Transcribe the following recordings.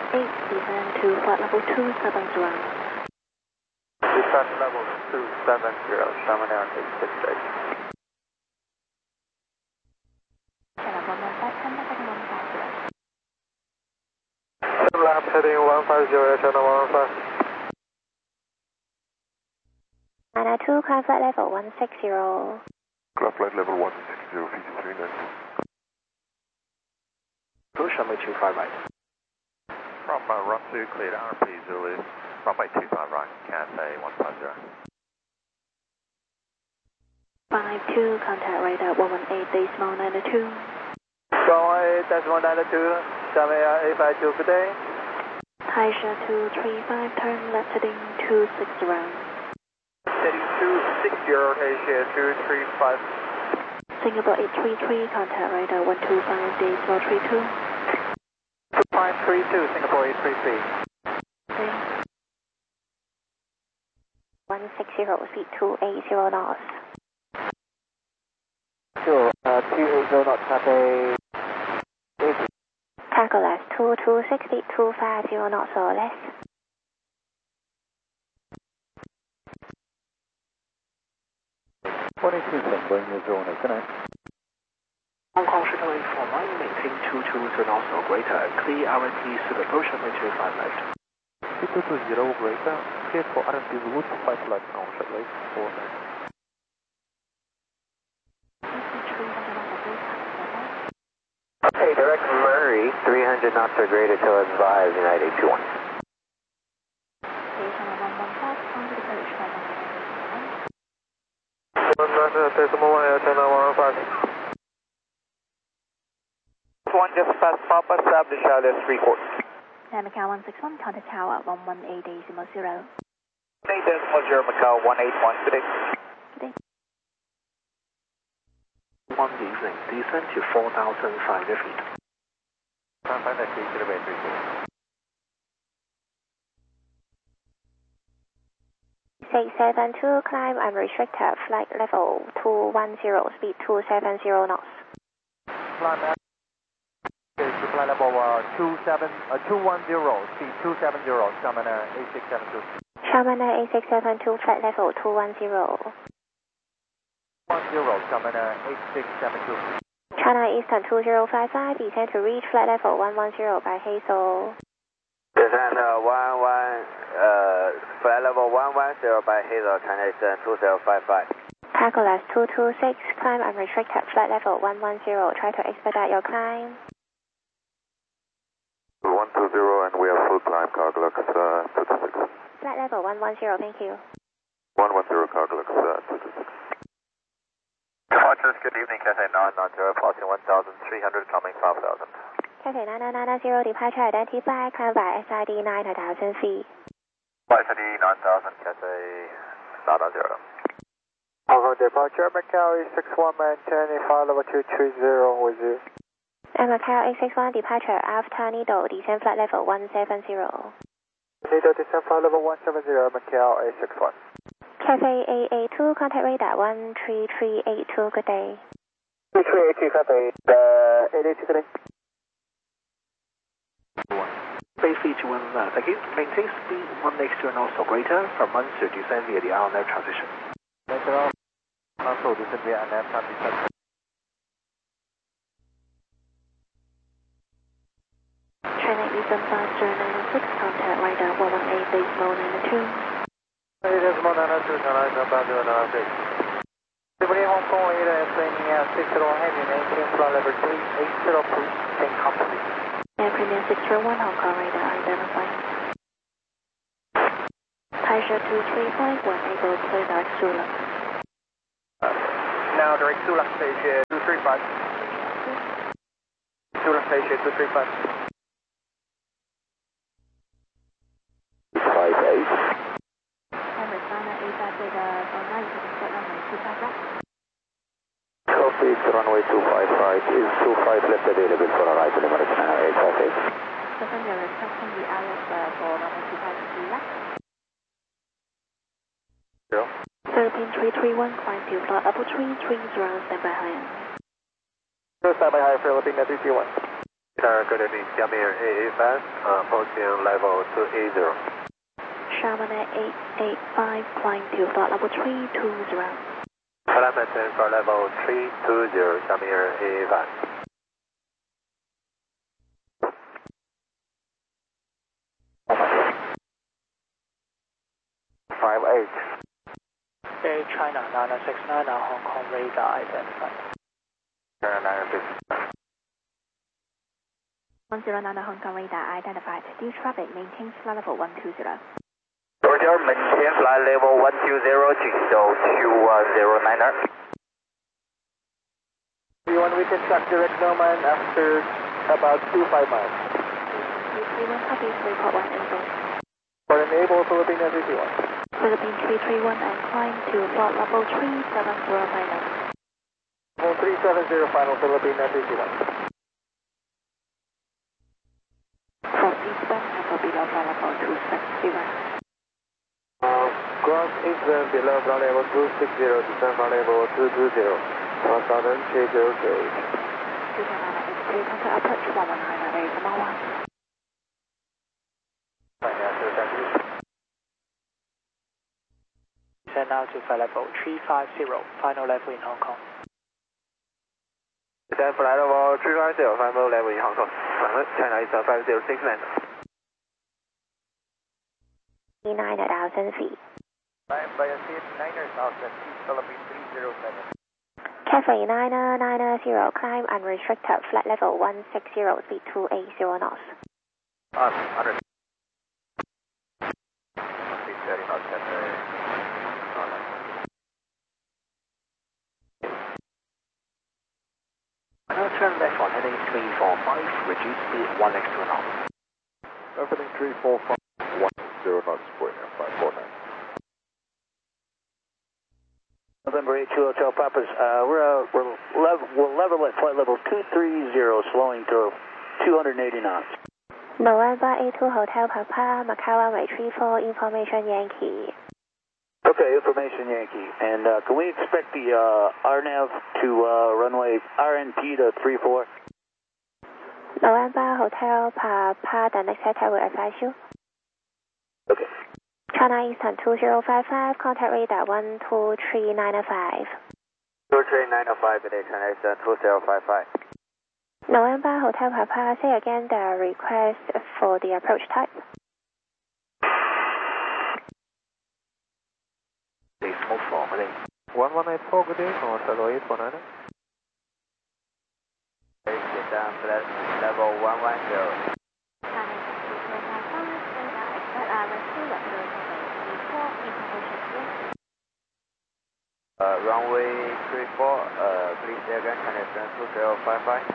descend to flight level 270. Descent level 270, Chamonix 868. Lab heading 150, channel 115. 992, climb flight level 160. Climb flight level 160, VT3 next. Push runway 25 right. From run 2, cleared RP Zulu. Runway 25 right, Cathay 150. 52, contact radar 118.92. 118.92, Chamonix 852, good day. Taisha 235, turn left heading 260 round. Heading 260, Taisha 235. Singapore 833, contact radar 125.32. 2532, Singapore 833. Okay. 160, feet 280 knots. 280 knots, Cathay. Cargo less 226 feet 250 knots or less. 22 going your zone, good night. Hong Kong Shuttle 841, maintain 220 knots or greater. Clear RMP Super approach runway 25 left. 2220 greater, clear for RMP Zulu 5 left on Shuttle 849. Okay, direct Murray, 300 knots or greater till advised, United 821. One just past Papa, establish Charlie 3 quarters. Macau 161, contact tower 118.0. 8.0 Macau 181, good day. Good day. 1 evening, descend to 4,500 feet. 500 feet, kilometer 34. 672, climb unrestricted, flight level 210, speed 270 knots. Climb to flight level 210, speed 270, Chamonix 8672. Chamonix 8672, flight level 210. 10, Chamonix 8672. China Eastern 2055, descend to reach flight level 110 by Hazel. Descend flight level 110 by Hazel, China Eastern 2055. Cargo less 226, climb unrestricted, flight level 110, try to expedite your climb. 120 and we have full climb, Cargolux 226. Flight level 110, thank you. 110 Cargolux 226. Departures, good evening, Cathay 990, passing 1,300, coming 5,000. Cathay 9990, departure identified, climb by SID 9,000 feet. SID 9,000, Cathay 990. Hong Kong departure, Macau 861, maintain flight level 230 with you. Macau 861, departure after Nido, descend flight level 170. Nido descend flight level 170, Macau 861. Cathay 882, contact radar 13382, good day. 3382, Cathay 882, good day. Base feet 1, thank you. Maintain speed 1x2 knots or greater from Munster, descend via the RNF transition. Natural, Munster, descend via RNF transition. China Eastern Faster 906, contact radar 118.92. 8.92, China Eastern Faster 906. Liberty Hong Kong 860 heavy, maintain flight level 380, please, change complete. Air Premier 601, Hong Kong radar identified. Taisha 235, when able, clear direct Zulu. Now direct Zulu, station 235. Zulu station 235. 58. Copy, it's runway 25 right, is 25 left available for arrival, Emirates 988. Second, you're requesting the RF for runway 25 left. 0. Philippine 331, climb to flight level 330, stand by high end. Stand by high, Philippine 331. Good evening, Xiaomi AA5, approaching level 280. Sherman 885, climb to flight level 320. Climb maintain for level 320, Xiaomi AA5. Air China 969 Hong Kong radar identified. China 969. 109 Hong Kong radar identified. Due traffic maintains flight level 120. Roger, maintain flight level 120, 21090. Everyone, we can track direct Norman after about 25 miles. 331 copies, report 1 able. For enable Philippine 321. Philippine 331 and climb to flight level 37090. Level 370, final Philippine 321. From eastbound, echo below flight level 260. Cross eastbound below flight level 260, descend flight level 220. Southern schedule gauge. 209 contact approach 119 at 8 Descend now to flight level 350, final level in Hong Kong. Descend flight level 350, final level in Hong Kong. China is 5069. 9,000 feet. Climb by a seat 9,000 feet, Philippine 307. Cafe 990, climb unrestricted, flight level 160, speed 280 knots. 100. Now turn left on heading 345, reduce speed 1 extra knot. Opening 345, 10 knots, point 549. November 82 Hotel Papas, we'll level at flight level 230, slowing to 280 knots. November 82 Hotel Papa, Macau runway 34, information Yankee. Okay, information Yankee. And can we expect the RNAV to runway RNP to 34? November Hotel Papa, the next hotel will advise you. Okay. China Eastern 2055, contact radar 12395. 23905, today, China Eastern 2055. November Hotel Papa, say again the request for the approach type. Please move formally. 1184, good day, Hotel 849. Descend flight level 110. Runway 34, please say again, China Eastern 2055.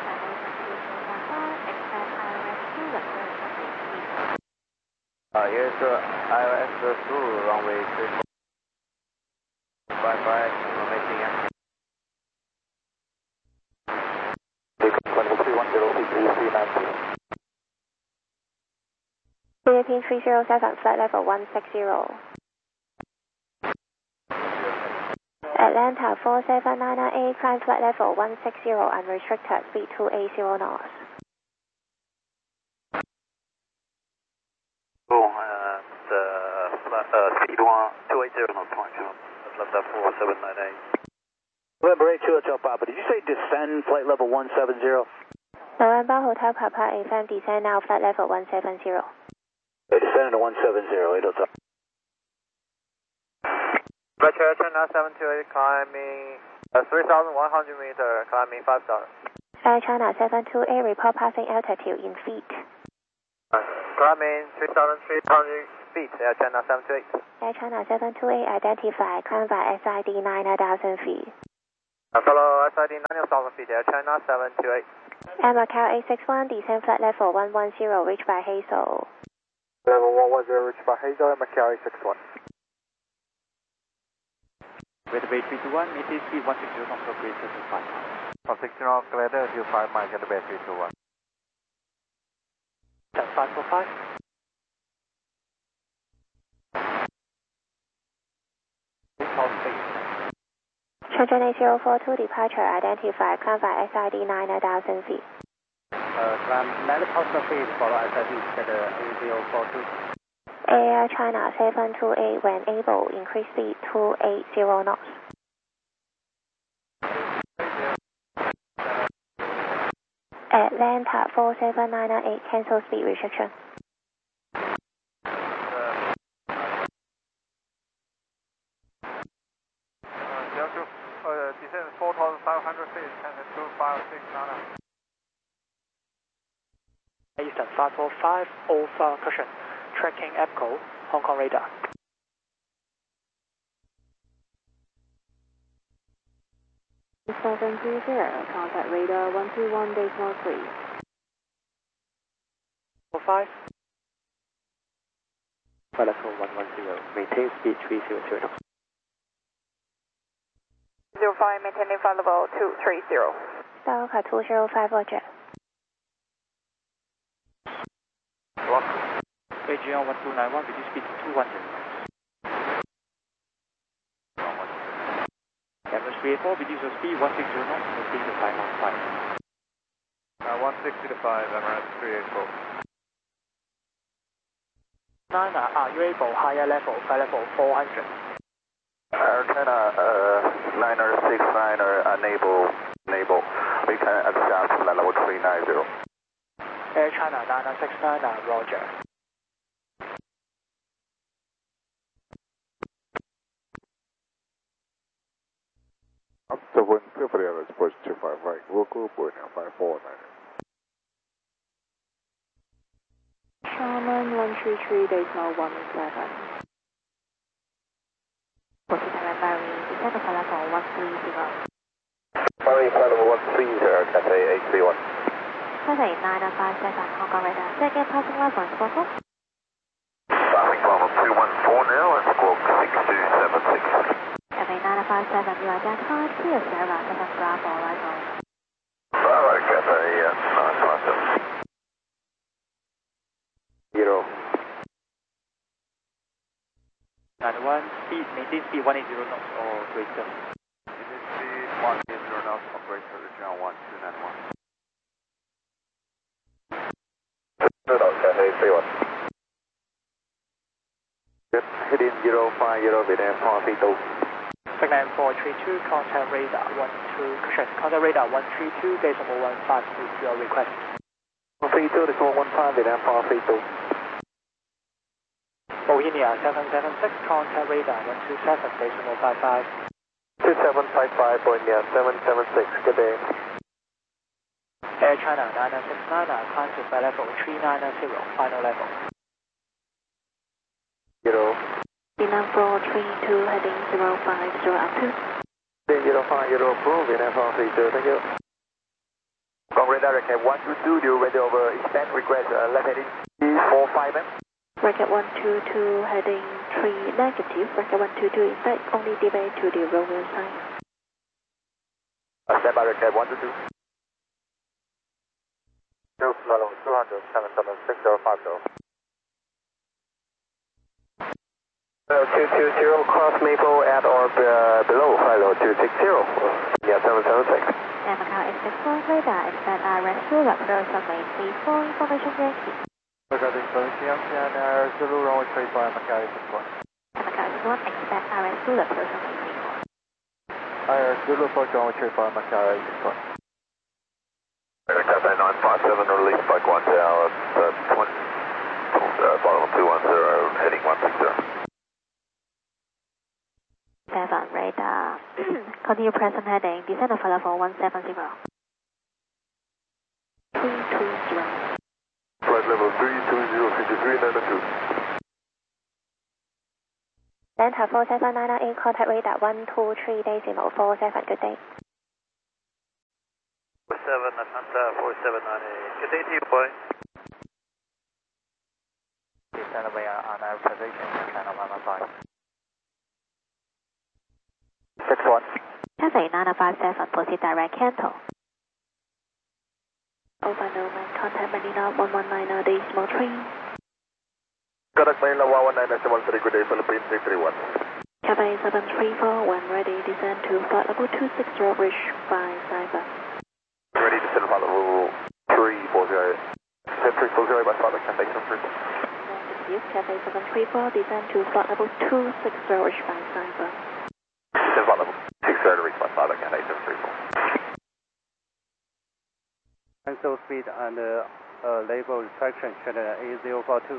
Yes, ILS 2, runway 34. 55, information Yankee. 310, Philippine 307, flight level 160. Atlanta 47998, climb flight level 160, unrestricted, speed 280 knots. Speed 280 knots, Atlanta 4798. November 82 Hotel Papa, did you say descend flight level 170? November Hotel Papa, AFM, descend now, flight level 170. They descended to 170, 8 Hotel. Roger, China 728, climbing 3,100 meter, climbing 5,000. Air China 728, report passing altitude in feet. Climbing 3,300 feet, Air China 728. Air China 728, identify, climb by SID 9,000 feet. Follow SID 9,000 feet, Air China 728. Air Macau 861, descend flight level 110, reached by Hazel. Level 110, reached by Hazel, Air Macau 861. With weight 321, maintain speed 160, also greater to 5 miles. From 16 off, greater to 5 miles, get the base 321. 545. Shenzhen 8042, departure identified, climb by SID 9,000 feet. Land apostrophe follow SID at 8042. Air China 728 when able, increase speed to 80 knots. Atlanta 47998 cancel speed restriction. Descend 4,500 feet, 2569. Eastern 545, Alpha cushion, tracking EPCO, Hong Kong radar. Seven 30, contact radar 121.3. 45. Level 110, maintain speed 300 knots. 05, maintaining flight level 230. Delta 205 Roger. AGL 1291, reduce speed to 210. Emirates 384, reduce your speed 160 knots, maintain the time on 5. 160 to 5, Emirates 384. 9, are you able higher level, flight level 400? Air China 969 unable. We can accept flight level 390. Air China 969, Roger. The wind pivoting at approach 255, local boarding 549. Sherman 133.17. Positive Mary, descend of level 130. Murray, flight level 130, Cathay 831. Cathay 957, Hong Kong radar. Second passing level, squawk. Passing level 214 now, and squawk 6276. Cathay 957, you identified Kia Sierra 7 Bravo, arrival. Bravo, Cathay 957. 0. 91, speed, maintain speed 180 knots or greater. Maintain speed 180 knots, operator region 1291. Cathay 31. Good, heading 050, Vietnam 432. Segment 432, contact radar 12, cushion, contact radar 132, decimal 156, your request. 132, decimal 15, Vietnam 432. Bohemia 776, contact radar 127, decimal 55. 2755, Bohemia 776, good day. Air China 969, climb to flight level 390, final level. 0. Vietnam 432 heading 050 altitude. 050, approve, Vietnam 432, thank you. Hong Kong radar, Recap 122, do you ready over expand request, left heading 45 m. Bracket 122 heading 3 negative. Bracket 122 in fact only delay to the Romeo side. Stand by Recap 122. 200, 776, 050. 220, cross Maple at or below, flight level 260. Yeah, 776. And Macau X64 radar, expect rescue, approximately C4 information Yankee. Regarding Air Zulu runway 35, Macau X64. And Macau X1, expect rescue, approximately C4. Air Zulu approach runway 35, Macau X64. Cathay 957, release Spike 1 tower, bottom 210, heading 160. 7 radar, continue present heading, descend of level 170. 320. Flight level 320, 5392. Delta 47998, contact radar 123, decimal 47, good day. 47, Atlanta 4798, good day to you, boy. Descend away on our position, channel 115. 61. Cathay 957, proceed direct Canton. Alpha Nomad, contact Manila 119 decimal 3. Contact Manila 119.3, good day, Philippines 631. Cathay 734, when ready, descend to flight level 260, bridge 5 Cyber. Ready to send flight level 340. area. 10-340 by pilot, Cathay 734. Negative, Cathay 734, descend to flight level 260, reach by cyber. Descend flight level 260 to reach by pilot, Cathay 734. Cancel speed and label retraction, Channel A042.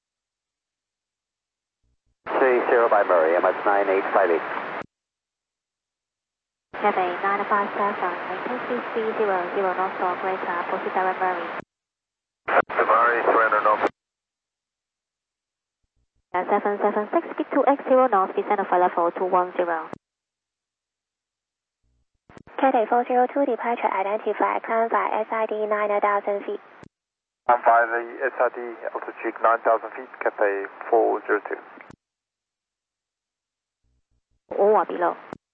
30 by Murray, MS 9858. Cathay 957, maintain speed 300 knots or greater, proceed direct Murray. Murray, surrender no. 776, speed 2x0 knots, descend of flight level 210. Cathay 402, departure identified, climb by SID 9,000 feet. I'm by the SID altitude 9,000 feet, Cathay 402. Or below.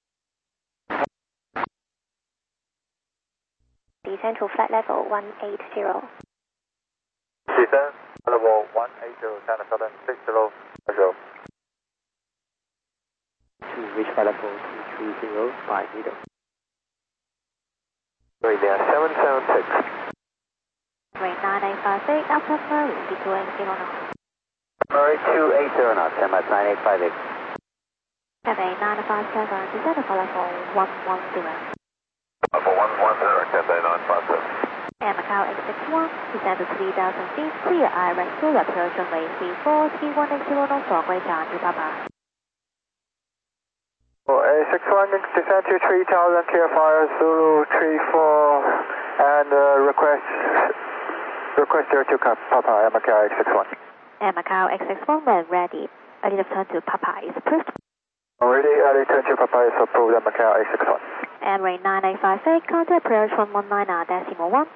Descend to flight level 180. Descend level 180, China Southern 60, Azure. To reach flight level 230, 5 meters. Right now, 776. Rate 9858, Alpha Murray, speed 280 knots. Murray 280 knots, MS 9858. Cathay 957, descend of flight level 110. Level 110, Cathay 957. And Macau X61, descend to 3,000 feet, clear IREX to approach runway 34, 3180 knots or greater to Papa. A61, descend to 3000, clear fire, Zulu 34, and request there to Papa, Macau X61. And Macau X61, when ready, early return to Papa is approved. Already early return to Papa is approved, Macau X61. And rate 9858, contact approach 119 decimal 1.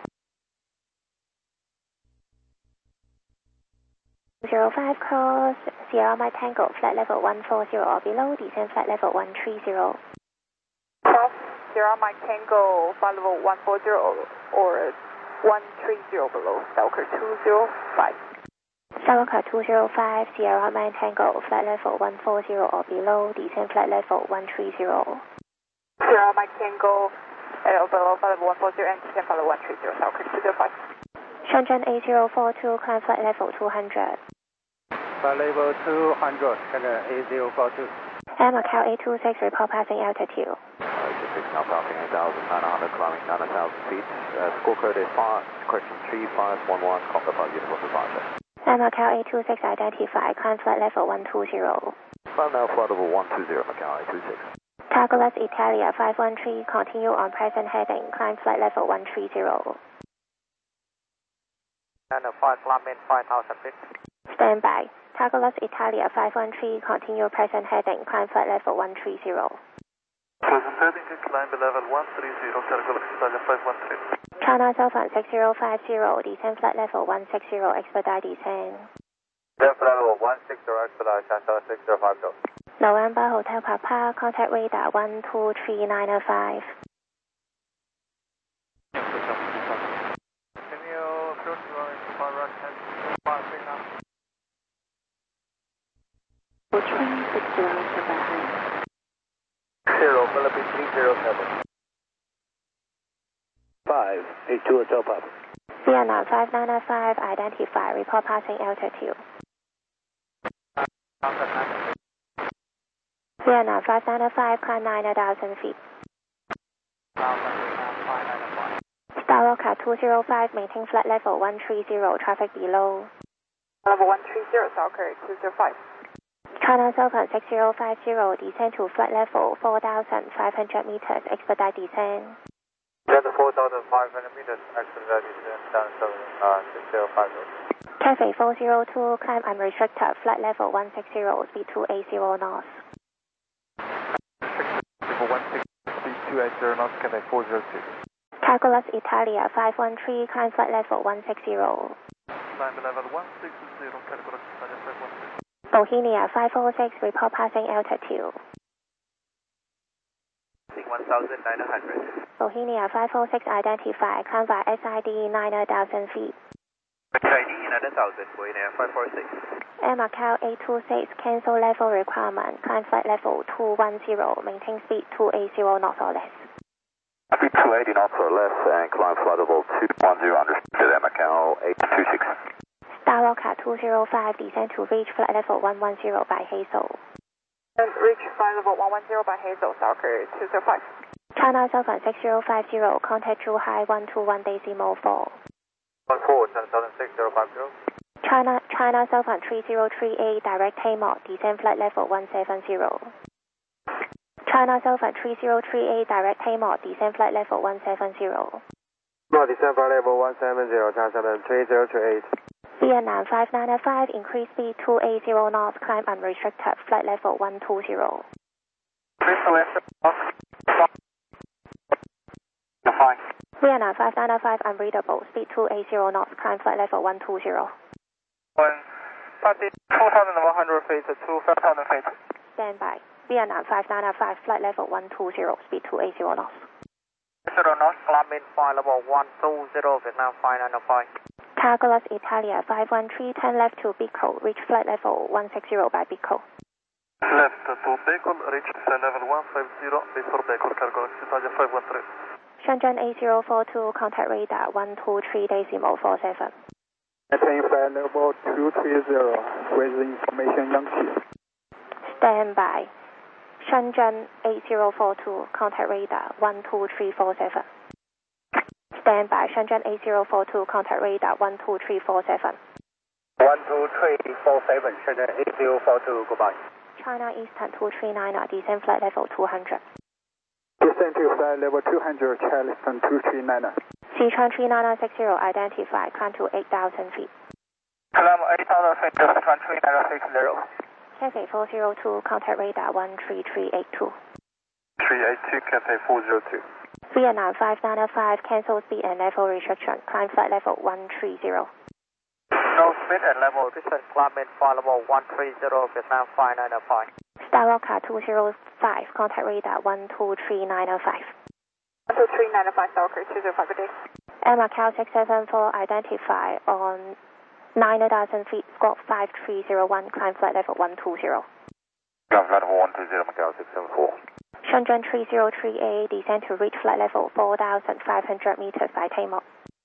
05 cross, Sierra Mike Tango, flight level 140 or below, descend flight level 130. Cross, Sierra Mike Tango, flight level 140 or 130 below, Stalker 205. Stalker 205, Sierra Mike Tango, flight level 140 or below, descend flight level 130. Sierra Mike Tango, below flight level 140 and descend flight level 130, Stalker 205. Shenzhen A042, climb flight level 200. Flight level 200, Channel A042. And Macau A26, report passing altitude. A26 now passing 8,900, climbing 9,000 feet. Score code is question 3511, Cocker Park, uniform departure. And Macau A26 identified, climb flight level 120. Climb now flight level 120, Macau A26. Targolas Italia 513, continue on present heading, climb flight level 130. And 5 climbing 5,000 feet. Stand by. Targolas Italia 513, continue present heading, climb flight level 130. Present heading to climb level 130, Targolas Italia 513. China Southern 6050, descend flight level 160, expedite descend. Descend flight level 160, expedite, China 6050. November Hotel Papa, contact radar 12395. Train 60 behind. 0, Philippines 307. 582 Hotel Papa. Vietnam 5995, identify, report passing altitude. Vietnam 5995, climb 9,000 feet. Star Rocket 205, maintain flight level 130, traffic below. Level 130, Stalker 205. China Southern 6050, descend to flight level 4,500 meters, expedite descend. Descend to 4,500 meters, expedite descend, China Southern 6050. Cathay 402, climb unrestricted, flight level 160, speed 280 knots. Level 160, speed 280 knots, Cathay 402. Targolas Italia 513, climb flight level 160. Climb level 160, Targolas Italia 513. Bohemia 546, report passing altitude. 1,900. Bohemia 546, identify, climb by SID 9,000 feet. SID 9,000, Bohemia 546. Air Macau A26, cancel level requirement, climb flight level 210, maintain speed 280 knots or less. Speed 280 knots or less and climb flight level 210 understood at Macau 826. Starwalker 205, descend to reach flight level 110 by Hazel. And reach flight level 110 by Hazel, Stalker 205. China Southern 6050, contact Zhuhai 121.4. 14, Southern 6050. China Southern 3038, direct takeoff, descend flight level 170. China Southern 3038, direct takeoff, descend flight level 170. Descend flight level 170, China Southern 3038. Vietnam 595, increase speed 280 knots, climb unrestricted, flight level 120. Vietnam 595, unreadable, speed 280 knots, climb flight level 120. 2,100 feet to 5,000 feet. Stand by. Vietnam 595, flight level 120, speed 280 knots. 0 knots, climb in flight level 120, Vietnam 595. Cargolas Italia 513, turn left to Bicol, reach flight level 160 by Bicol. Left to Bicol, reach flight level 150 before Bicol, Cargolas Italia 513. Shenzhen 8042, contact radar 123.47. Maintain flight level 230 with information Yangtze. Stand by. Shenzhen 8042, contact radar 12347. Stand by. Shenzhen 8042, contact radar 12347. 12347, Shenzhen 8042, goodbye. China Eastern 239, descend flight level 200. Descend to flight level 200, Charleston 239. Sichuan 3960, identify, climb to 8,000 feet. Climb 8,000 feet to Sichuan 3960. Cathay 402, contact radar 13382. 382, Cathay 402. Vietnam 595, cancel speed and level restriction, climb flight level 130. No speed and level restriction, climb in flight level 130, Vietnam 595. Starwalker 205, contact radar 123.905. 123.905, Stalker 205, good day. Air Macau 674, identify on 9,000 feet, squawk 5301, climb flight level 120. Climb flight level 120, Macau 674. Shenzhen 3038, descend to reach flight level 4,500 meters by takeoff.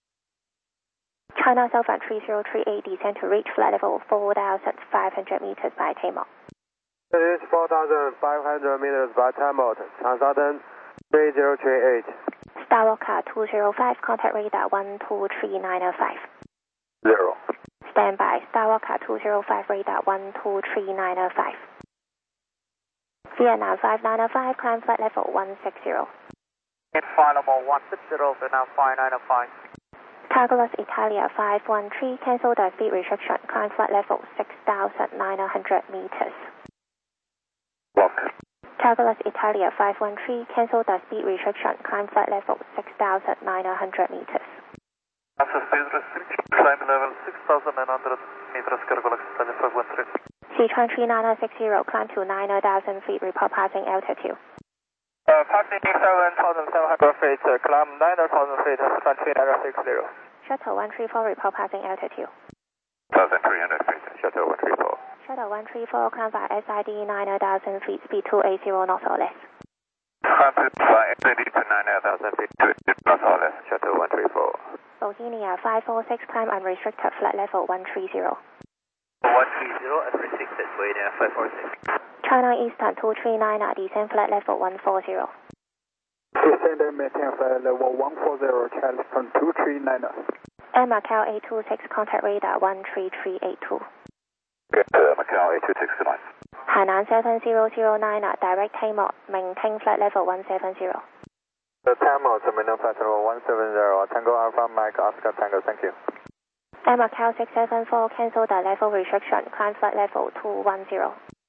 China Southern 3038, descend to reach flight level 4,500 meters by takeoff. It is 4,500 meters by timeout. China Southern 3038. Starwalker 205, contact radar 123.905. 0. Stand by. Starwalker 205, radar 123.905. Vietnam 595, climb flight level 160. In flight level 160, Vietnam 595. Cargolas Italia 513, cancel the speed restriction, climb flight level 6,900 meters. Block. Cargolas Italia 513, cancel the speed restriction, climb flight level 6,900 meters. After speed restriction, climb level 6,900 meters, Cargolas Italia 513. Sichuan 3960, climb to 9,000 feet, report passing altitude. Passing 7,700 feet, climb 9,000 feet, Sichuan 3960. Shuttle 134, report passing altitude. 1,300 feet, Shuttle 134. Shuttle 134, climb by SID 9,000 feet, speed 280 knots or less. Climb by SID to 9,000 feet, 280 knots or less, Shuttle 134. Bohemia 546, climb unrestricted, flight level 130. 130, unrestricted, Bohemia 546. China Eastern 239, descend flight level 140. Descend and maintain flight level 140, Charleston 239. Air Macau 826, contact radar 13382. Get Macau 826 tonight. Hainan 7009, direct takeoff, maintain flight level 170. The timeout, maintain flight level 170, Tango Alpha Mike Oscar Tango, thank you. Air Macau 674, cancel the level restriction, climb flight level 210.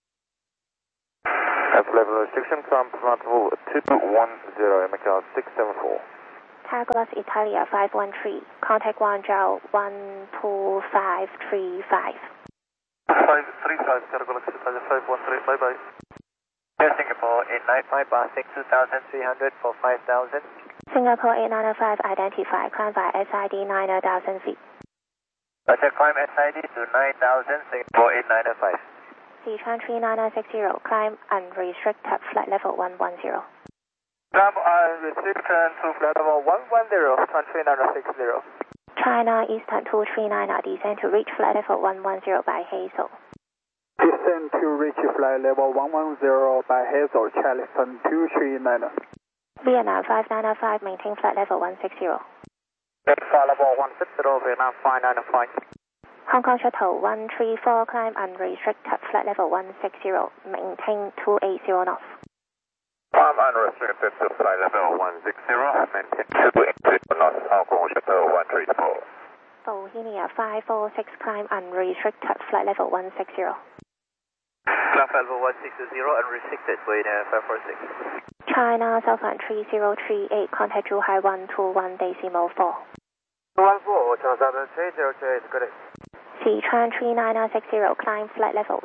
F level restriction, climb flight level 210, Macau 674. Cargolas Italia 513, contact Guangzhou 12535. 535, Cargolas Italia 513, bye bye. Air Singapore 895, passing 2,300 for 5,000. Singapore 8905, identify, climb by SID 9,000 feet. Roger, climb SID to 9,000, Singapore 8905. Sichuan 3960, climb unrestricted, flight level 110. Climb receive turn to flight level 110, 23960. China Eastern 239, descend to reach flight level 110 by Hazel. Descend to reach flight level 110 by Hazel, Charleston 239. Vietnam 5905, maintain flight level 160. Flight level 160, Vietnam 595. Hong Kong Shuttle 134, climb unrestricted flight level 160, maintain 280 knots. Climb unrestricted to flight level 160, maintain 280 knots, Hong Kong Shuttle 134. Bohemia 546, climb unrestricted flight level 160. Climb flight level 160, unrestricted, Vietnam 546. China Southern 3038, contact Zhuhai 121.4. 14, China Southern 3038, good day. Sichuan 3960, climb flight level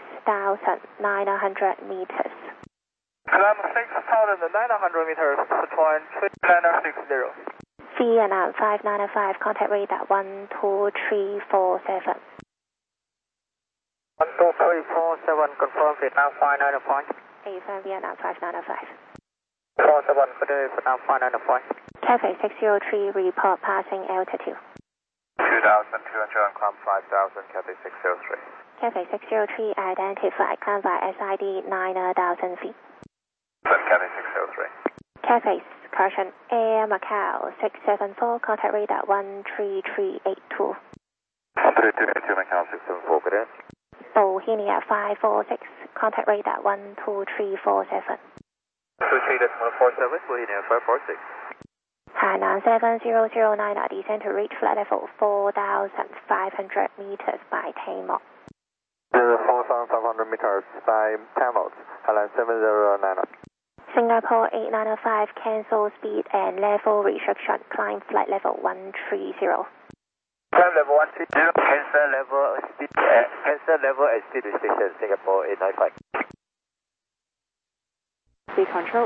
6,900 meters. Climb 6,900 meters, Sichuan 3960. Vietnam 5905, contact radar 12347. 12347, confirm Vietnam 595. Affirm Vietnam 5905. 47, good day, Vietnam 595. Cathay 603, report passing altitude. 2,200 climb 5,000, Cathay 603. Cathay 603, identify, climb by SID 9,000 feet. Cathay 603. Cathay, correction, Air Macau 674, contact radar 13382. 13282, Macau 674, good day. Bohemia 546, contact radar 12347. 23.47, Bohemia 546. Hainan 7009, descend to reach flight level 4,500 meters by Tamar. 4,500 meters by 10 knots, Hainan 7009. Singapore 8905, cancel speed and level restriction, climb flight level 130. Climb level 130, cancel level and speed restriction, Singapore 895. Speed control.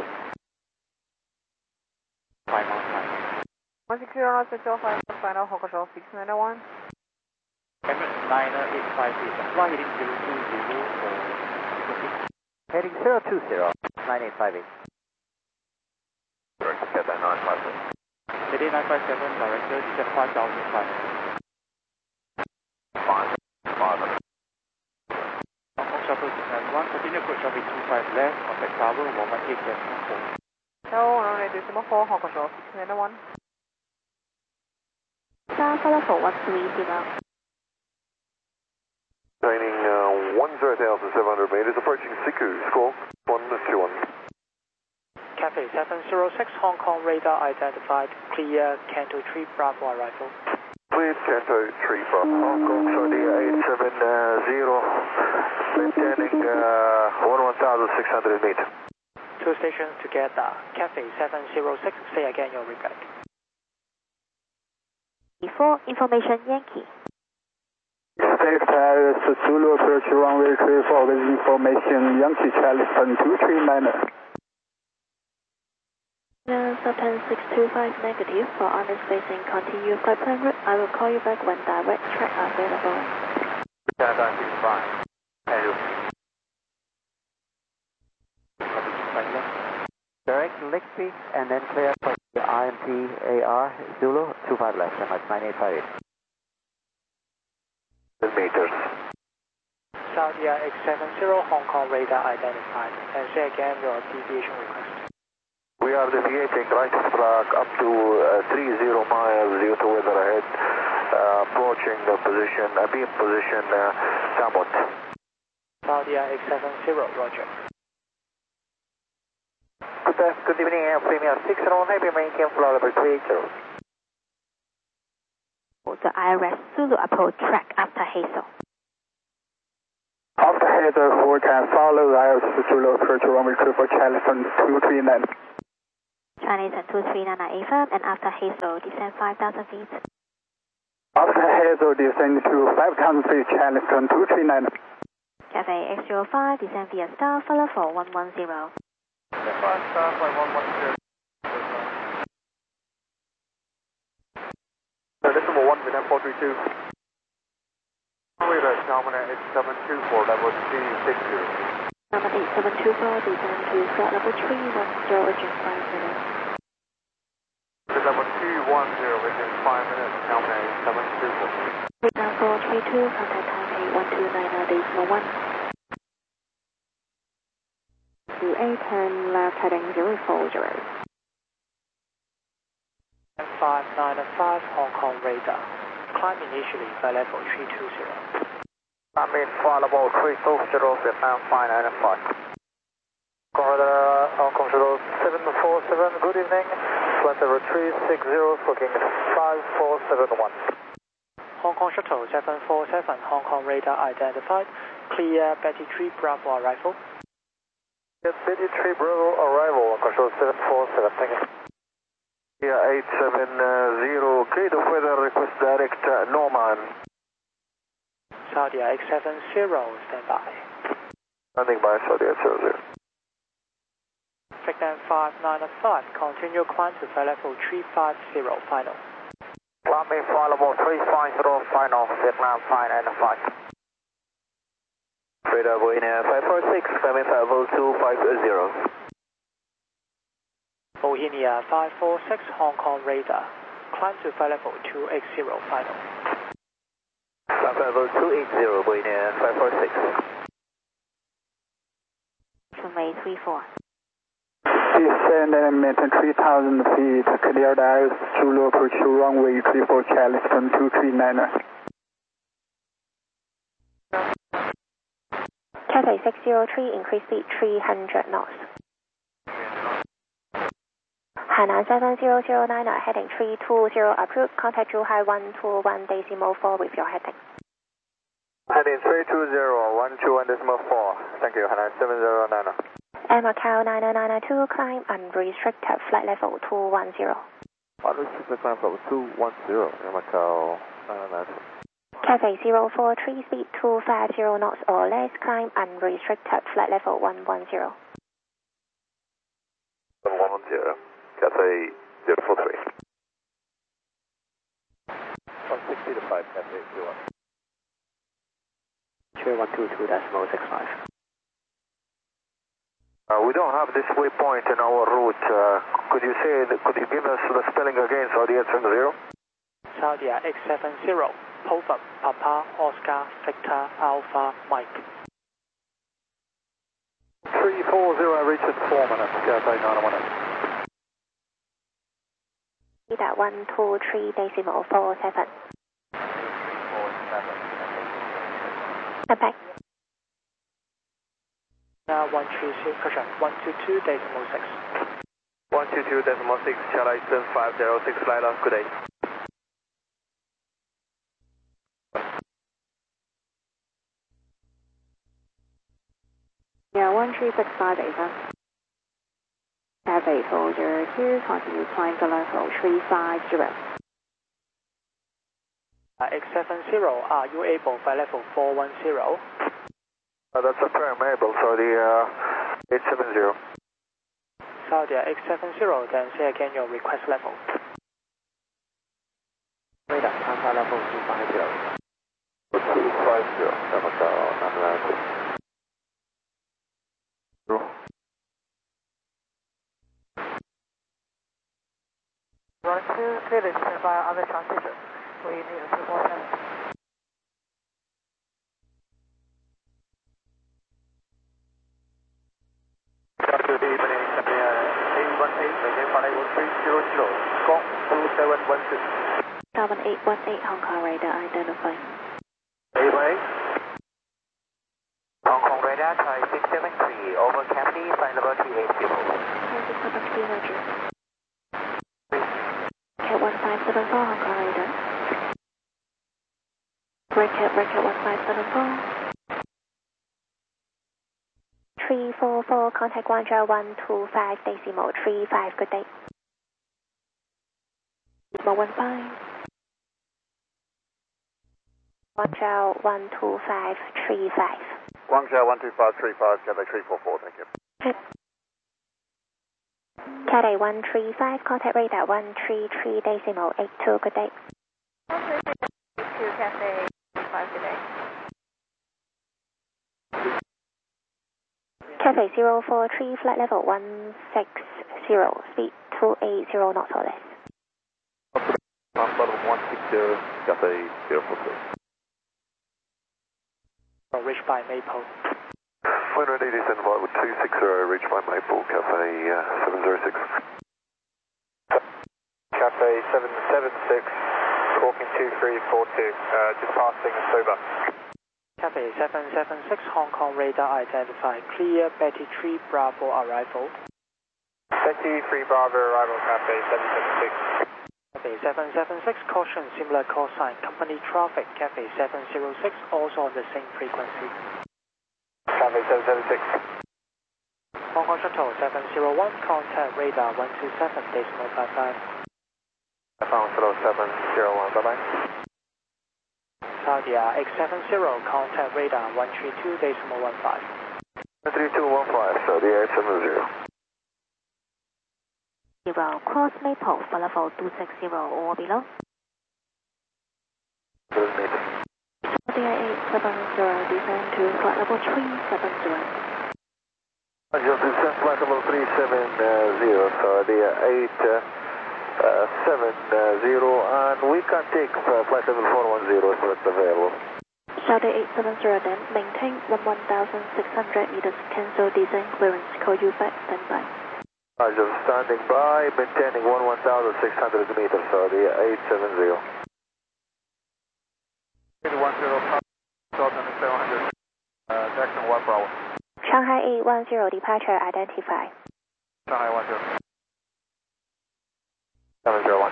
5 knots, 160 knots, final Hong Kong 691. Emirates 9858, fly heading 020 for Heading 020, 9858. Direct Cathay 957. Cathay 957, director, descend 5,500. 5,500. Hong Kong Shuttle 691, continue approach traffic 25 left, contact tower 118.4. No, runway 4, Hong Kong 691. Star level 130. Training 10,700 meters, approaching Siku, score 121. Cathay 706, Hong Kong radar identified, clear Canto 3 Bravo arrival. Clear Canto 3 from Hong Kong, Saudi 870, maintaining 11,600 meters. Two stations together, Cathay 706, say again your regard. Before information Yankee. State Paris, Zulu approach runway 34 with information Yankee Charleston 239. Sultan 625 negative for underspacing, continue flight plan route. I will call you back when direct track are available. Canada 65. Hello. Direct Lickby and then clear for the IMT AR Zulu 25 left, MS 9858. Meters. Saudi X70, Hong Kong radar identified, and say again your deviation request. We are deviating right of track up to 30 miles due to weather ahead, approaching the position, beam position, Samut. Saudi X70, roger. Good evening, Air Premier 609, be maintain flight level 380. The IRS Zulu approach track after Hazel. After Hazel, we can follow the IRS Zulu approach runway 24 Charleston 239. Chinese and 239 affirm, and after Hazel, descend 5,000 feet. After Hazel, descend to 5,000 feet, Charleston 239. Cathay X05, descend via Star, follow for 110. Star flight 110. Decimal 1, Vietnam 432. Radar Xiaomi X724, level 360. 8724, descend to flight level 310, adjust 5 minutes. Level 210 within 5 minutes, Taipei 724. Now 432, contact Taipei 1290.1. To A10, left heading 040. 595 Hong Kong radar. Climb initially flight level 320. I'm in flight level 340, Vietnam 595. Corridor Hong Kong Shuttle 747, good evening. Flight level 360, booking 5471. Hong Kong Shuttle 747, Hong Kong radar identified. Clear Betty 3 Bravo arrival. Yes, Betty 3 Bravo arrival, Hong Kong Shuttle 747, thank you. Yeah, 870, okay, the weather request direct Norman. Saudi X70, stand by. Standing by, Saudi 800. Victor 595, continue climb to flight level 350, final. Climbing flight level 350, final, Vietnam 595. Radar Boeing 546, climbing flight level 250. Bohemia 546, Hong Kong radar. Climb to flight level 280, final. Flight level 280, Boeing 546. Runway 34. Descend and maintain 3,000 feet, clear dials, Zulu approach to runway 34, Charleston 239er. Cathay 603, increase speed 300 knots. Hainan 70090, heading 320, approved. Contact Zhuhai 121.4 with your heading. Heading 320, 121.4. Thank you, Hainan 70090. Air Macau 9992, climb unrestricted, flight level 210. Unrestricted climb level 210, Air Macau 992. Cathay 043, speed 250 knots or less, climb unrestricted, flight level 110. 110, Cathay 043. 160 to 5, Cathay 01. Sure, 122.65. We don't have this waypoint in our route. Could you give us the spelling again, Saudi 870? Saudi X70, Pofum, Papa, Oscar, Victor, Alpha, Mike. 340, reach at 4 minutes, Cathay 918. Speed at 123.47. Back. Now 136, correction, 122.6. 122.6, Charlie 506, flight off, good day. Yeah, 1365 Ava. Cathay 402, continue climb to level 350. X70, are you able by level 410? That's a permeable, Saudi 870. Saudi X70, then say again your request level. Radar, Alpha level 250. 250, Air Macau 992. Run 2, clear to stand by on the transition. We need a few more minutes. Good evening, A18, again, flight level 300, Scott 2712. 7818, Hong Kong radar identified. A18. Hong Kong radar, try 673, over Capri, flight level 380. 673, roger. Cat 1574, Hong Kong radar. Cat 1574. 344, contact Guangzhou 125.35, good day. 115. Guangzhou 125.35. Guangzhou 12535, Cathay 344, thank you. Cathay 135, contact radar 133.82, good day. 132, Cathay 5, good day. Cathay 043, flight level 160, speed 280 knots or less. Flight level 160, Cathay 043. Reached by Maple. Wind ready, descend flight with 260, reached by Maple, Cathay 706. Cathay 776, talking 2342, just passing Soba. Cathay 776, Hong Kong radar identified, clear Betty 3 Bravo arrival. Betty 3 Bravo arrival, Cathay 776. Cathay 776, caution similar call sign, company traffic, Cathay 706, also on the same frequency. Cathay 776. Hong Kong Shuttle 701, contact radar 127.55. Hong Kong Shuttle 701, bye-bye. Saudia X70, contact radar 132.15. 132.15, Saudia X70. Cross Maple for level 260 or below. Saudia 870, descend to flight level 370. Just descend flight level 370, Saudia 870, and we can take flight level 410 if it's available. Saudia 870, then maintain 11,600 meters, cancel descent clearance, call you back, standby. Just standing by, maintaining 11,600 meters, Saudia 870. 810, 1,700, Jackson 1 Bravo. Shanghai 810, departure identified. Shanghai 10. 701.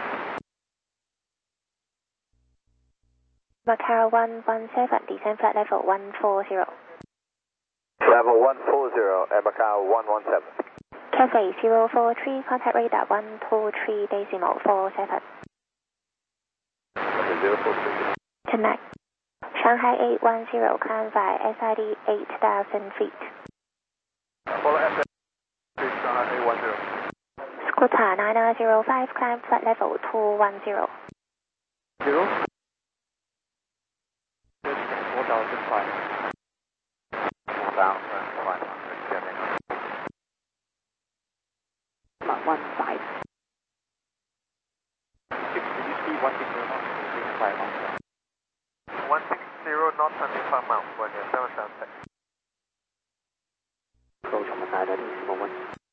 Macau 117, descend flight level 140. Level 140 at Macau 117. Cathay 043, contact radar 123.47. Connect. Shanghai 810, climb by SID 8,000 feet. Follow SID, Shanghai 810. Scooter 9005, climb flight level 210. 0? 4,500. 4,500, Mark 15. 160 knots and 5 miles when you're 776. Approach on the side at this moment.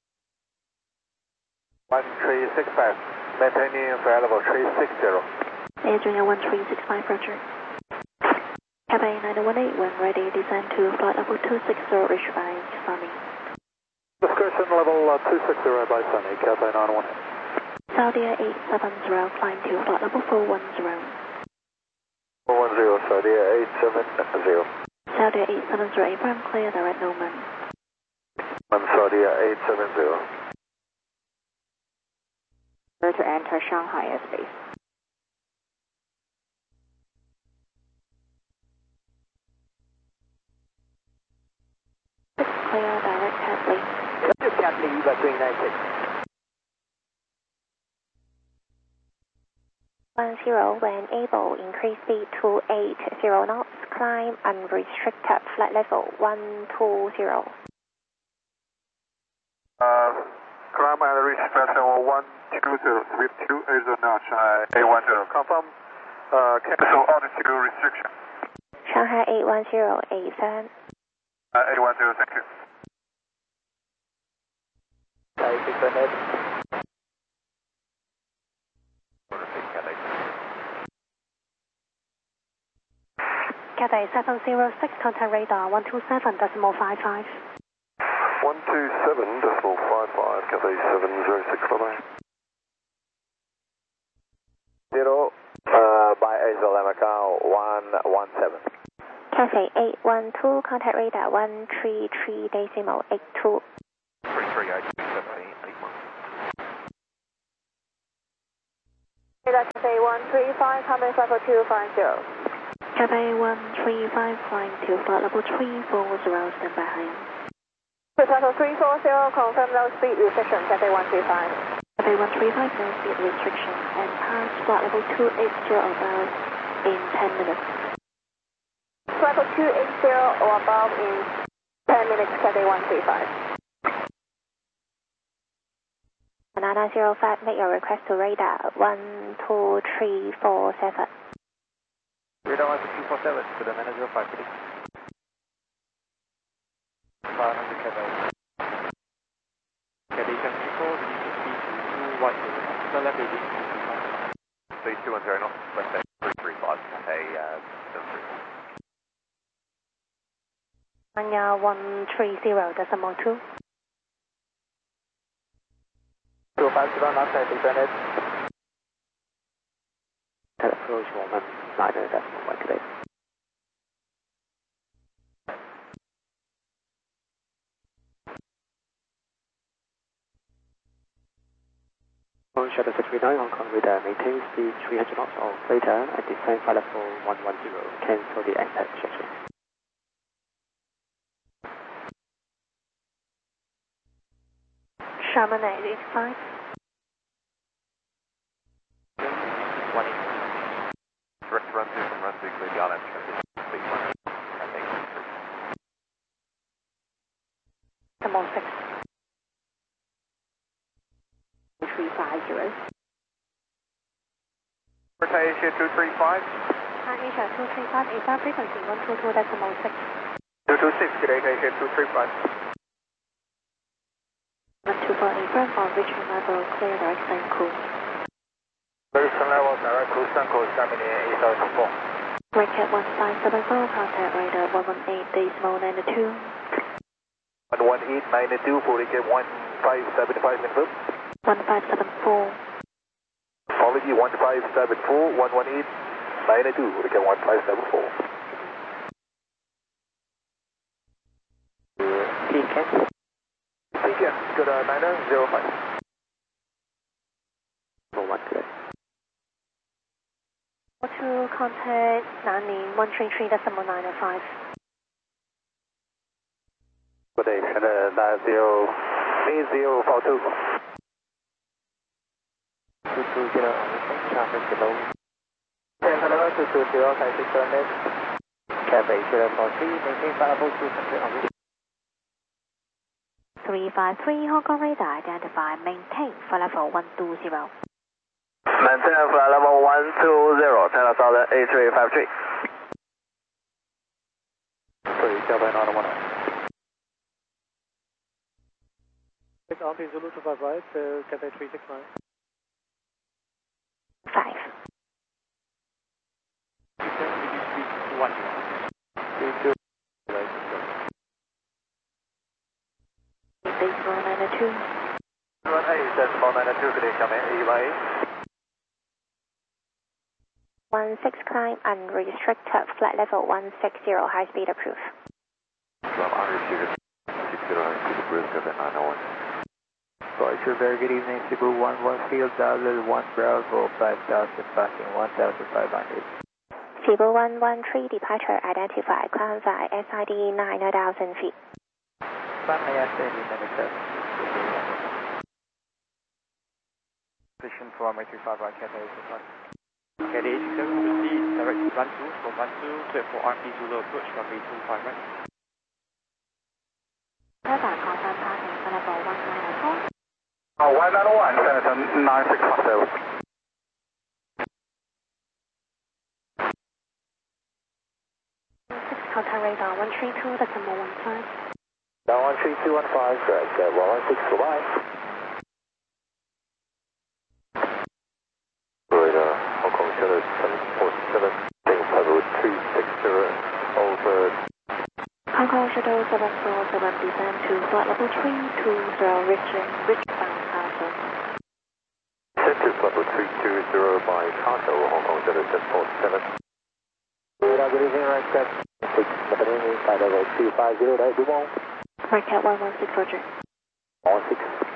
1365, maintaining available 360. Air Junior 1365, Roger. Cathay 918, when ready, descend to flight level 260, reached by Sunny. Discretion level 260 by Sunny, Cathay 918. Saudia 870, climb to flight level 410. 410, Saudia 870. Saudia 870, Abraham clear, direct Norman. And Saudia 870. Clear to enter Shanghai airspace. Clear, direct Hadley. Hadley, Eva 396. 10, when able, increase speed to 80 knots, climb unrestricted flight level 120. Climb and reach flight level 120, speed 280 knots, Shanghai 810. Confirm, cancel altitude restriction. Shanghai 810, 87. 810, thank you. Cathay 706, contact radar 127.55. 127.55, Cathay 706, bye-bye. 0, by Azul Macau 117. Cathay 812, contact radar 133.82. 338.81. Cathay 135, coming flight for 250. Cathay 135, climb to flight level 340, stand by high. Flight level 340, confirm no speed restriction, Cathay 135. Cathay 135, no speed restriction, and pass flight level 280 about in 10 minutes. Flight level 280 or above in 10 minutes, Cathay 135. Banana 05, make your request to radar 12347. Radar 12347 to the Banana 05, please. 500 Cathay. Cathay 74, release speed to 210, left 18, 235. Speed 210 knots, left 335, Cathay 73. Anya 130.2. 250 knots, I descended. Approach moment 9.1 today. Shuttle 639, Hong Kong radar, maintain speed 300 knots or greater and descend flight level 110, cancel the exit section. Sherman 85. 180. Direct run through from run through, clear the island, transition speed 1, Cathay 73. Number 6. 350. Cathay Asia 235. Asia 235, ASA frequency 122.6. 226, good day, Asia 235. 124 April on Richmond level, clear direct same course. Richmond level, direct cruise, sun course, coming in 8,004. Redcat 1574, contact radar 118.92. 118.92, for Redcat 1575 confirm. 1574. Apology 1574, 118.92, Redcat 1574. Pecan. Pecan, good 905. No one today. To contact Nanning 133.905. Good day, 9042. 220 traffic below. 220, Cathay 678. Cathay 043, maintain flight level 200 on 353 Hong Kong radar, identify, maintain flight level 120. Maintain flight level 120, 10,000 A353. 37910. 6 RP Zulu 255, Cathay 369. 5. Release speed to 110. 8.92. 18.92, good day, come in, EY. 16 climb unrestricted, flight level 160, high speed approved. Unrestricted, 60 high speed approved, Cathay 901. Departure, very good evening, Cebu 11 Field, Dallas 1 Bravo, 5,000, passing 1,500. Cebu 113, departure identified, climb by SID 9,000 feet. Position for my 355 Cathay 65. Cathay 67, direct run through from 12, clear for RP Zulu approach, runway 25 right. Radar confirm passing flight level 194. 191, Senator 9657. Contact radar 132.15. 13215, correct, 116, goodbye. Radar, Hong Kong Shuttle 747, Singapore level 260, over. Hong Kong Shuttle 747, descend to flight level 320, Richmond Castle. Center level 320 by Kato, Hong Kong Shuttle 747. Radar, good evening, right, step 6, Lebanon, flight level 250, right, Dumont. Redcat 116, Roger. 16.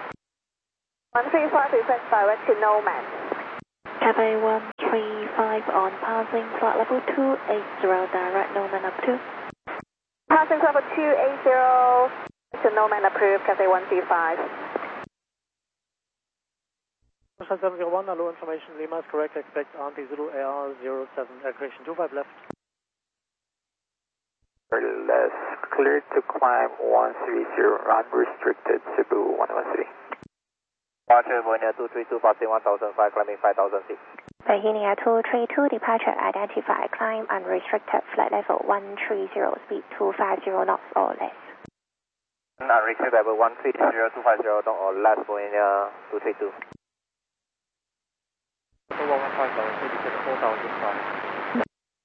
135, request direct to Nomad. Cathay 135 on passing flight level 280, direct Nomad up to. Passing level 280 to Nomad approved, Cathay 135. 701, low information, Lima is correct, expect RP Zulu AR 07, correction 25 left. Less cleared to climb 130, unrestricted, Cebu 113. Departure Bohemia 232, passing 1005, climbing 5000 feet. Bohemia 232, departure identified, climb unrestricted, flight level 130, speed 250 knots or less. Unrestricted level 130, 250 knots or less, Bohemia 232. 115 indicated 4005.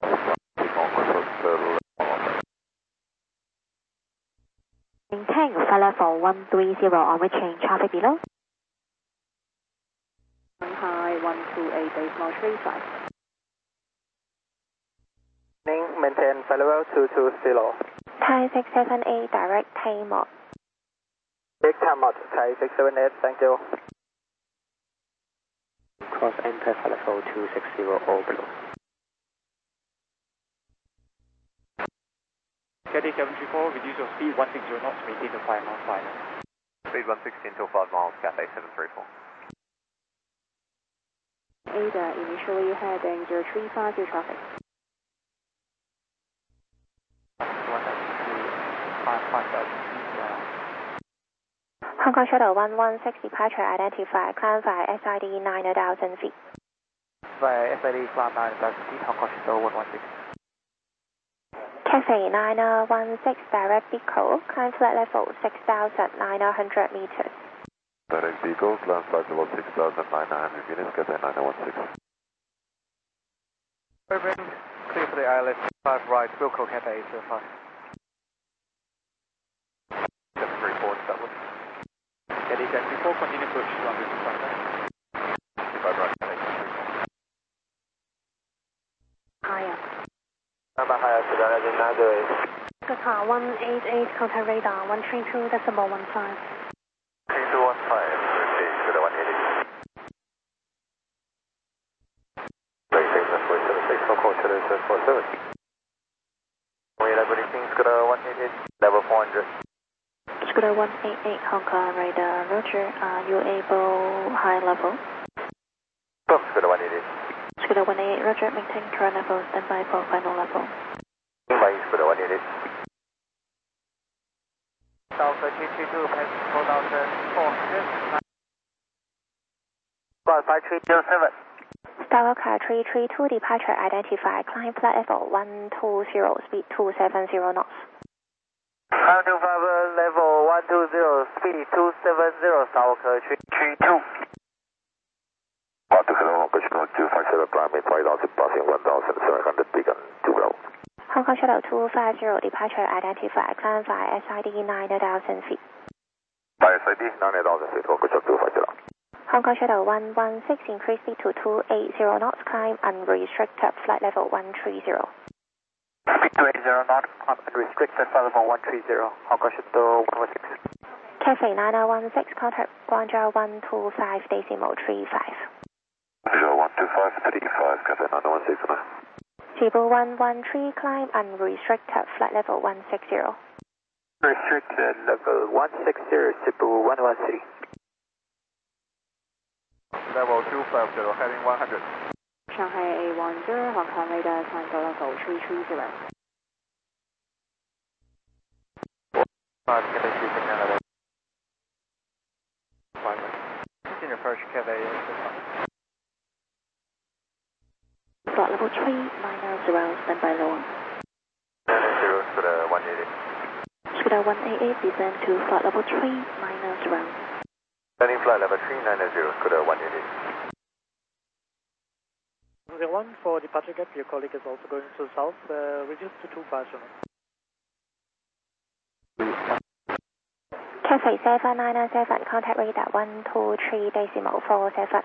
Maintain flight level 130 on reaching traffic below. High 128 decimal 35. Maintain flight level 220. Thai 678, direct Taymod. Big Taymod, Thai 678, thank you. Cross enter flight level 260 all below. Caddy 734, reduce your speed 160 knots, maintain the 5 miles final. Speed 116 till 5 miles, Cathay 734. Ada initially heading 0350 traffic. Hong Kong Shuttle 116, departure identified, climb via SID 9,000 feet. Via SID climb 9,000 feet, Hong Kong Shuttle 116. Cathay 916, direct Pico, climb flight level 6,900 meters. Direct Pico, climb flight level 6,900 meters, Cathay 916. Urban, clear for the ILS 5 right, Wilco Cathay 05. 734, Dublin. Caddy 734, continue approach runway 25 right, Cathay 734. Higher. Number higher, Sudan, as in 908. Qatar 188, contact radar 132.15. 3215, okay, Sudan 188. Break 646, for call 747. We have anything, Sudan 188, level 400. Scooter 188, Hong Kong radar, roger. Are you able high level? Scooter 188. Scooter 188, roger. Maintain current level, standby for final level. By Scooter 188. Alpha 332, passing 4,400. Squad 5307. Starcar 332, departure identified, climb flight level 120, speed 270 knots. Climb to level 120, speed 270, Starcar 332. 257, climbing 5,000, passing 1,700, beacon 2 below. Hong Kong Shuttle 250, departure identified, climb via SID 9,000 feet. By SID 9,000 feet, Hong Kong Shuttle 250. Hong Kong Shuttle 116, increase speed to 280 knots, climb unrestricted, flight level 130. Speed 280 knots, unrestricted, flight level 130, Hong Kong Shuttle 116. Cathay 9016, contact Guangzhou 125 decimal 35. 12535, Cathay 916. Cebu 113, climb unrestricted, flight level 160. Restricted level 160, Cebu 113. Level 250, heading 100. Shanghai A10, Hong Kong radar, Tango level 330. Cathay 369. Continue approach Cathay 05. Flight level 390, standby low. 90, Scooter 188. Scooter 188, descend to flight level 390. Landing flight level 390, Scooter 188. 01 for departure gap, your colleague is also going to south, reduce to 250. Cathay 7997, contact radar 123 decimal 47.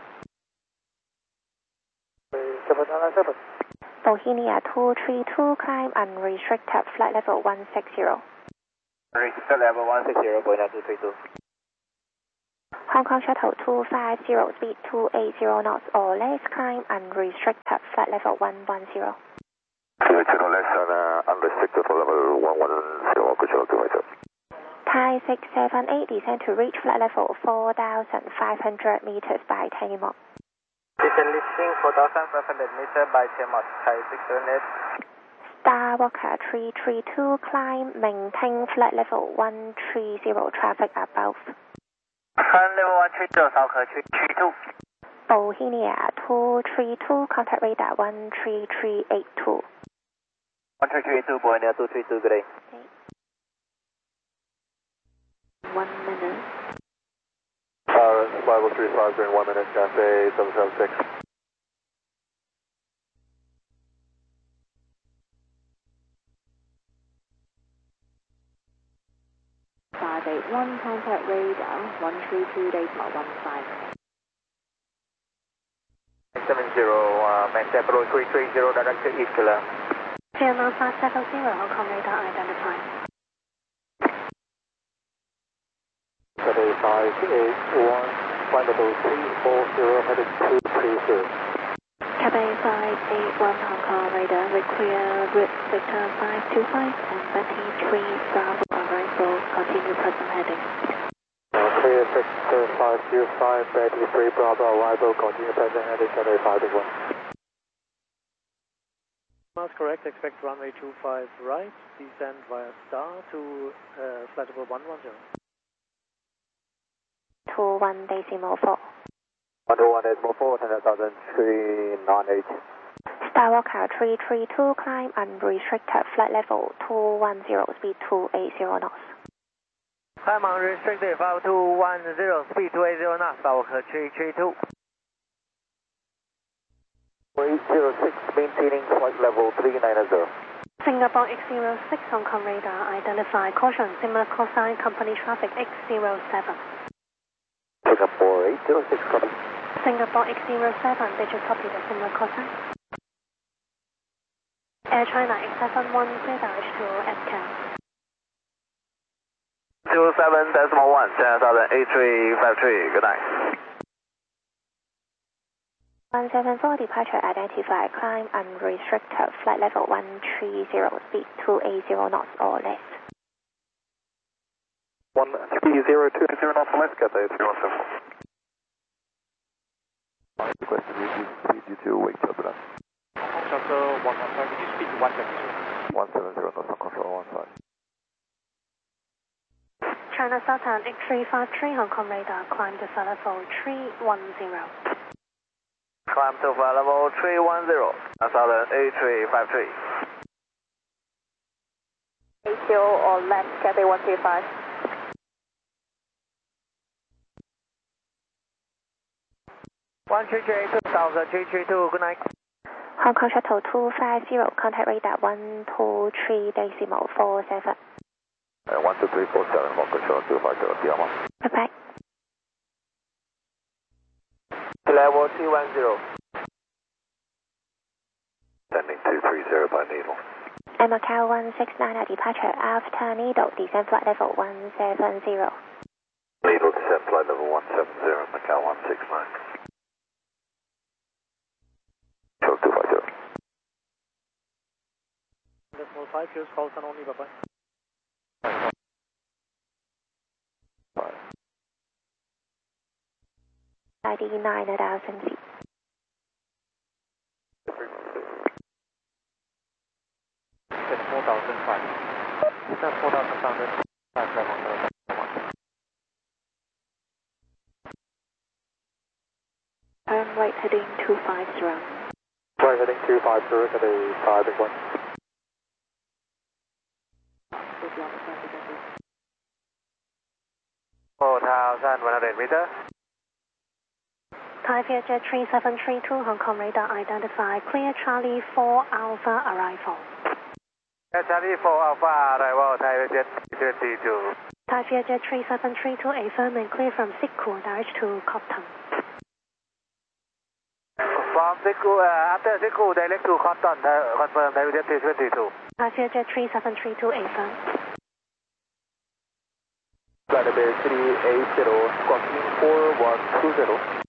797. Bohemia 232, climb unrestricted, flight level 160. Restricted level 160, Bohemia 232. Hong Kong Shuttle 250, speed 280 knots or less, climb unrestricted, flight level 110. 280 less and unrestricted for level 110, Hong Kong Shuttle 250. Thai 678, descend to reach flight level 4,500 meters by Taymod. Descend lifting 4,500 meters by Taymod, Thai 678. Star Skywalker 332, climb, maintain flight level 130, traffic above. Flight level 130, Skywalker 332. Bohemia 232, contact radar 13382. 13382, Bohemia 232, good day. 1 minute. Level 35 during 1 minute, Cafe 776. 581, contact radar 132, decimal 15. 70, maintain below 330, direct to East Killer. Vietnam 570, Hong Kong radar identified. Cafe 581, flight level 340, headed 230. Cafe 581, Hong Kong radar, clear with Victor 525 and 23 Bravo arrival, continue present heading. Clear Victor 525, 23 Bravo arrival, continue present heading, Cafe 581. That's correct, expect runway 25 right, descend via star to flight level 110. 21 decimal 4. 121 decimal 4, 10,398. Skywalker 332, climb unrestricted, flight level 210, speed 280 knots. Climb unrestricted, 5210, speed 280 knots, Skywalker 332. 806, maintaining flight level 390. Singapore X06, Hong Kong radar identified, caution, similar call sign, company traffic X07. Singapore 806, copy. Singapore X07, did you copy the similar call sign? Air China X71, clear direct to SCAL. 27.1, 10,08353, good night. 174, departure identified, climb unrestricted, flight level 130, speed 280 knots or less. 130, knots or less, Cathay 317. Requested reduce speed due to wake turbulence. Shuttle 115, reduce speed to 170. 170, knots on control 15. China Southern X353, Hong Kong radar, climb to flight level 310. Climb to flight level 310, Southern A353. 80 or left, Cathay 135. One three three two, Southern 332, good night. Hong Kong Shuttle 250, contact radar 123 decimal 47. 12347, Hong Kong Shuttle 250, Diamond. Bye-bye. Level 310. Sending 230 by needle. Macau 169, departure after needle, descend flight level 170. Needle descent flight level 170, Macau 169. Shuttle 250. Decimal 5, use calls and only, bye-bye. 99,000 feet. Then 4,005. Then 4,500. Right heading 250. Right heading 250, Cathay 581. 4,100 meters. Thai Vietjet 3732, Hong Kong radar identified, clear Charlie 4 Alpha arrival. Charlie 4 Alpha arrival, Thai Vietjet 332. Thai Vietjet 3732, affirm and clear from Sikku, direct to Copton. From Sikku, after Sikku, direct to Copton, confirm Thai Vietjet 332. Thai Vietjet 3732, affirm. Flight level 380, squawking 4120.